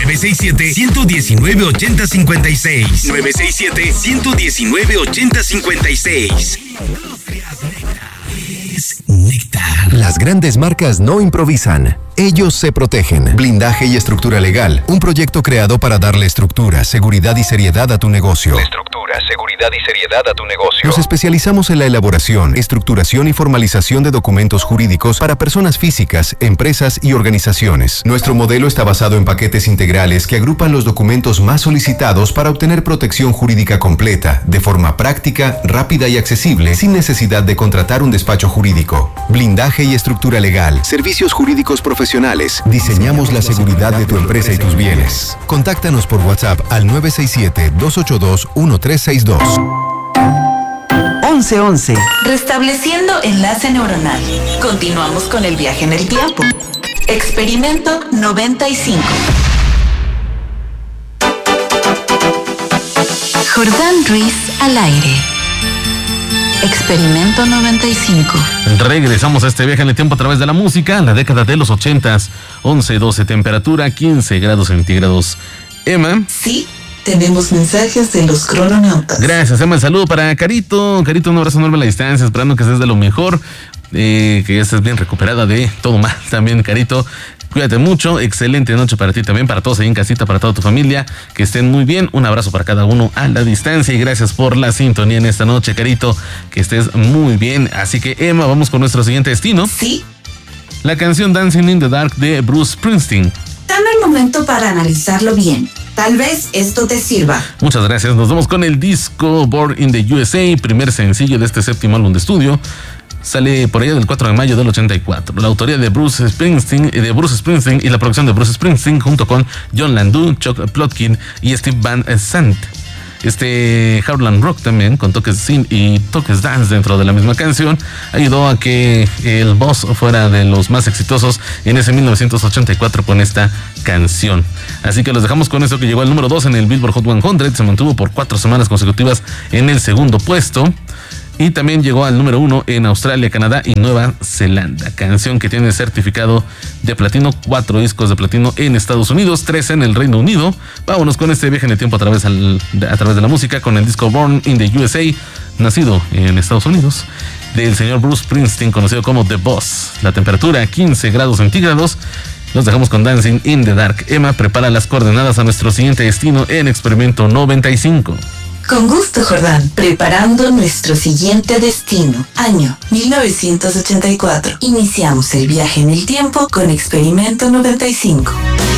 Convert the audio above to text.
967-119-8056. 967-119-8056. Es Néctar. Las grandes marcas no improvisan. Ellos se protegen. Blindaje y estructura legal. Un proyecto creado para darle estructura, seguridad y seriedad a tu negocio. Nos especializamos en la elaboración, estructuración y formalización de documentos jurídicos para personas físicas, empresas y organizaciones. Nuestro modelo está basado en paquetes integrales que agrupan los documentos más solicitados para obtener protección jurídica completa, de forma práctica, rápida y accesible, sin necesidad de contratar un despacho jurídico. Blindaje y estructura legal. Servicios jurídicos profesionales. Diseñamos la seguridad de tu empresa y tus bienes. Contáctanos por WhatsApp al 967-282-1362. 1111. Restableciendo enlace neuronal. Continuamos con el viaje en el tiempo. Experimento 95. Jordán Ruiz al aire. Experimento 95. Regresamos a este viaje en el tiempo a través de la música, la década de los 80s. 11-12, temperatura 15 grados centígrados. Emma. Sí. Tenemos mensajes de los crononautas. Gracias, Emma. El saludo para Carito. Carito, un abrazo enorme a la distancia, esperando que estés de lo mejor, que ya estés bien recuperada de todo mal también, Carito. Cuídate mucho, excelente noche para ti también, para todos ahí en casita, para toda tu familia, que estén muy bien. Un abrazo para cada uno a la distancia y gracias por la sintonía en esta noche, Carito, que estés muy bien. Así que, Emma, vamos con nuestro siguiente destino. Sí. La canción Dancing in the Dark de Bruce Springsteen. Dame el momento para analizarlo bien. Tal vez esto te sirva. Muchas gracias. Nos vamos con el disco Born in the USA, primer sencillo de este séptimo álbum de estudio. Sale por allá del 4 de mayo del 84. La autoría de Bruce Springsteen y la producción de Bruce Springsteen junto con John Landau, Chuck Plotkin y Steve Van Sant. Harlan Rock también, con toques synth y toques dance dentro de la misma canción, ayudó a que el Boss fuera de los más exitosos en ese 1984 con esta canción. Así que los dejamos con eso, que llegó al número 2 en el Billboard Hot 100, se mantuvo por 4 semanas consecutivas en el segundo puesto. Y también llegó al número 1 en Australia, Canadá y Nueva Zelanda. Canción que tiene certificado de platino, 4 discos de platino en Estados Unidos, 3 en el Reino Unido. Vámonos con este viaje en el tiempo a través de la música con el disco Born in the USA, nacido en Estados Unidos, del señor Bruce Springsteen, conocido como The Boss. La temperatura 15 grados centígrados. Nos dejamos con Dancing in the Dark. Emma prepara las coordenadas a nuestro siguiente destino en Experimento 95. Con gusto, Jordán. Preparando nuestro siguiente destino. Año 1984. Iniciamos el viaje en el tiempo con Experimento 95.